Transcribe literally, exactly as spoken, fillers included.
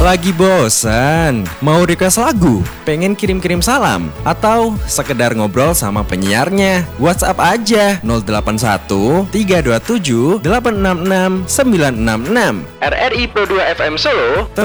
Lagi bosan? Mau request lagu? Pengen kirim-kirim salam? Atau sekedar ngobrol sama penyiarnya? WhatsApp aja nol delapan satu tiga dua tujuh delapan enam enam sembilan enam enam. R R I Pro dua F M Solo.